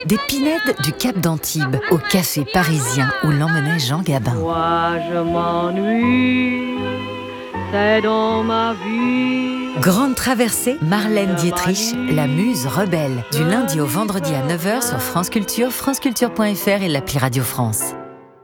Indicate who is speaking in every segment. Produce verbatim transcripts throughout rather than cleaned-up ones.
Speaker 1: Des pinèdes du Cap d'Antibes au café parisien où l'emmenait Jean Gabin.
Speaker 2: Moi je m'ennuie, c'est dans ma vie.
Speaker 1: Grande traversée, Marlène Dietrich, la muse rebelle. Du lundi au vendredi à neuf heures sur France Culture, franceculture point f r et l'appli Radio France.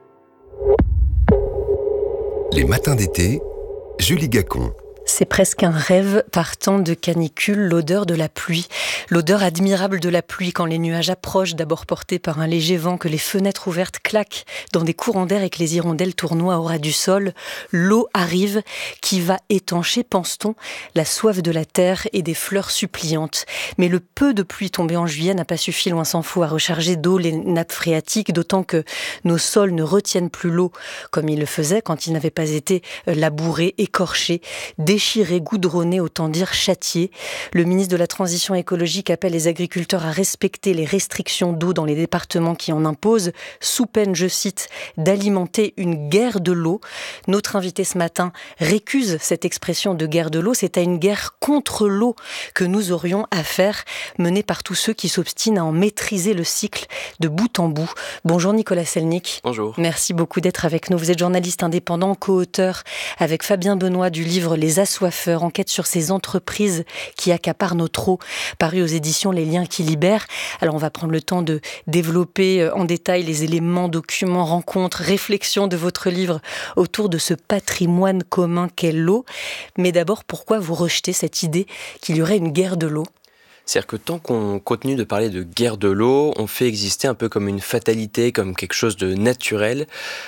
Speaker 3: Les matins d'été, Julie Gacon.
Speaker 4: C'est presque un rêve partant de canicule, l'odeur de la pluie. L'odeur admirable de la pluie quand les nuages approchent, d'abord portés par un léger vent, que les fenêtres ouvertes claquent dans des courants d'air et que les hirondelles tournoient au ras du sol. L'eau arrive qui va étancher, pense-t-on, la soif de la terre et des fleurs suppliantes. Mais le peu de pluie tombée en juillet n'a pas suffi, loin s'en faut, à recharger d'eau les nappes phréatiques, d'autant que nos sols ne retiennent plus l'eau comme ils le faisaient quand ils n'avaient pas été labourés, écorchés, déchiré, goudronné, autant dire châtié. Le ministre de la Transition écologique appelle les agriculteurs à respecter les restrictions d'eau dans les départements qui en imposent, sous peine, je cite, d'alimenter une guerre de l'eau. Notre invité ce matin récuse cette expression de guerre de l'eau. C'est à une guerre contre l'eau que nous aurions affaire, menée par tous ceux qui s'obstinent à en maîtriser le cycle de bout en bout. Bonjour Nicolas Selnick.
Speaker 5: Bonjour.
Speaker 4: Merci beaucoup d'être avec nous. Vous êtes journaliste indépendant, co-auteur avec Fabien Benoît du livre Les Assoiffeurs, enquête sur ces entreprises qui accaparent notre eau, paru aux éditions Les Liens qui libèrent. Alors on va prendre le temps de développer en détail les éléments, documents, rencontres, réflexions de votre livre autour de ce patrimoine commun qu'est l'eau. Mais d'abord, pourquoi vous rejetez cette idée qu'il y aurait une guerre de l'eau ?
Speaker 5: C'est-à-dire que tant qu'on continue de parler de guerre de l'eau, on fait exister un peu comme une fatalité, comme quelque chose de naturel,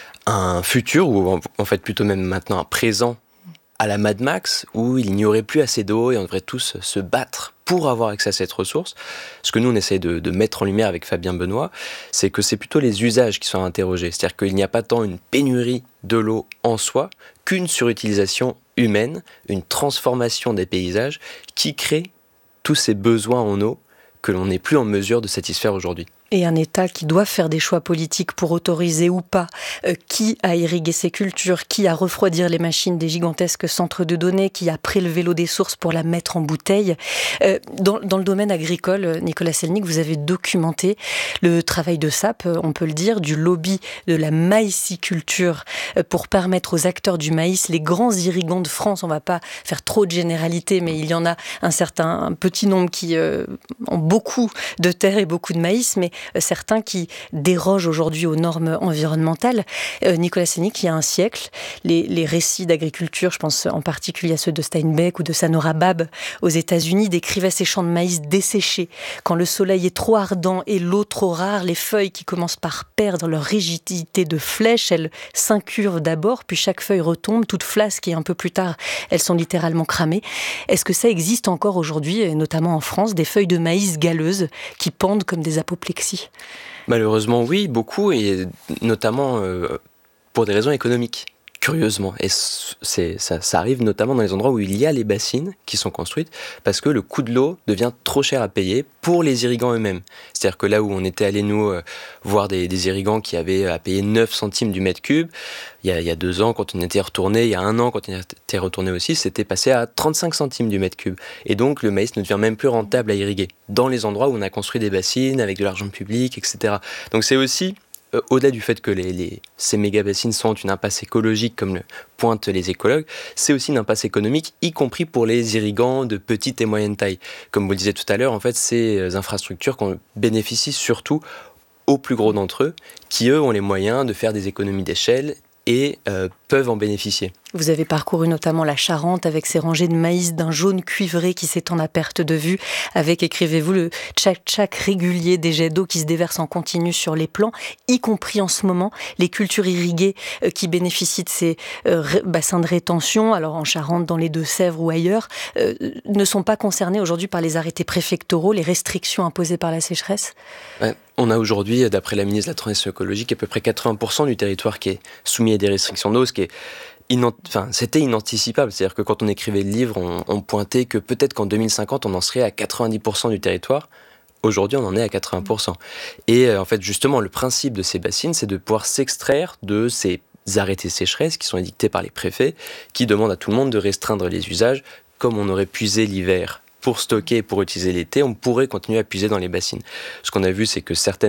Speaker 5: un futur, ou en fait plutôt même maintenant un présent, à la Mad Max, où il n'y aurait plus assez d'eau et on devrait tous se battre pour avoir accès à cette ressource. Ce que nous, on essaie de, de mettre en lumière avec Fabien Benoît, c'est que c'est plutôt les usages qui sont interrogés. C'est-à-dire qu'il n'y a pas tant une pénurie de l'eau en soi qu'une surutilisation humaine, une transformation des paysages qui crée tous ces besoins en eau que l'on n'est plus en mesure de satisfaire aujourd'hui.
Speaker 4: Et un État qui doit faire des choix politiques pour autoriser ou pas euh, qui a irrigué ses cultures, qui a refroidir les machines des gigantesques centres de données, qui a prélevé l'eau des sources pour la mettre en bouteille. Euh, dans, dans le domaine agricole, Nicolas Selnick, vous avez documenté le travail de sape, on peut le dire, du lobby de la maïsiculture euh, pour permettre aux acteurs du maïs, les grands irrigants de France, on ne va pas faire trop de généralités, mais il y en a un certain un petit nombre qui euh, ont beaucoup de terre et beaucoup de maïs, mais certains qui dérogent aujourd'hui aux normes environnementales. Euh, Nicolas Selnick, il y a un siècle, les, les récits d'agriculture, je pense en particulier à ceux de Steinbeck ou de Sanora Bab aux États-Unis, décrivaient ces champs de maïs desséchés. Quand le soleil est trop ardent et l'eau trop rare, les feuilles qui commencent par perdre leur rigidité de flèche, elles s'incurvent d'abord, puis chaque feuille retombe, toute flasque, et un peu plus tard, elles sont littéralement cramées. Est-ce que ça existe encore aujourd'hui, et notamment en France, des feuilles de maïs galeuses qui pendent comme des apoplexies ?
Speaker 5: Malheureusement, oui, beaucoup, et notamment euh, pour des raisons économiques, curieusement. Et c'est, ça, ça arrive notamment dans les endroits où il y a les bassines qui sont construites, parce que le coût de l'eau devient trop cher à payer pour les irrigants eux-mêmes. C'est-à-dire que là où on était allé, nous, euh, voir des, des irrigants qui avaient à payer neuf centimes du mètre cube, il y, a, il y a deux ans, quand on était retourné, il y a un an, quand on était retourné aussi, c'était passé à trente-cinq centimes du mètre cube. Et donc, le maïs ne devient même plus rentable à irriguer, dans les endroits où on a construit des bassines avec de l'argent public, et cetera. Donc, c'est aussi, euh, au-delà du fait que les, les, ces méga-bassines sont une impasse écologique, comme le pointent les écologues, c'est aussi une impasse économique, y compris pour les irrigants de petite et moyenne taille. Comme vous le disiez tout à l'heure, en fait, ces infrastructures qu'on bénéficient surtout aux plus gros d'entre eux, qui, eux, ont les moyens de faire des économies d'échelle et euh, peuvent en bénéficier.
Speaker 4: Vous avez parcouru notamment la Charente avec ses rangées de maïs d'un jaune cuivré qui s'étend à perte de vue, avec, écrivez-vous, le tchac-tchac régulier des jets d'eau qui se déversent en continu sur les plants, y compris en ce moment les cultures irriguées euh, qui bénéficient de ces euh, ré- bassins de rétention, alors en Charente, dans les Deux-Sèvres ou ailleurs, euh, ne sont pas concernées aujourd'hui par les arrêtés préfectoraux, les restrictions imposées par la sécheresse ?
Speaker 5: Ouais. On a aujourd'hui, d'après la ministre de la Transition écologique, à peu près quatre-vingts pour cent du territoire qui est soumis à des restrictions d'eau, ce qui est Inant... Enfin, c'était inanticipable. C'est-à-dire que quand on écrivait le livre, on, on pointait que peut-être qu'en deux mille cinquante, on en serait à quatre-vingt-dix pour cent du territoire. Aujourd'hui, on en est à quatre-vingts pour cent. Et euh, en fait, justement, le principe de ces bassines, c'est de pouvoir s'extraire de ces arrêtés sécheresse qui sont édictés par les préfets, qui demandent à tout le monde de restreindre les usages, comme on aurait puisé l'hiver pour stocker et pour utiliser l'été, on pourrait continuer à puiser dans les bassines. Ce qu'on a vu, c'est que certaines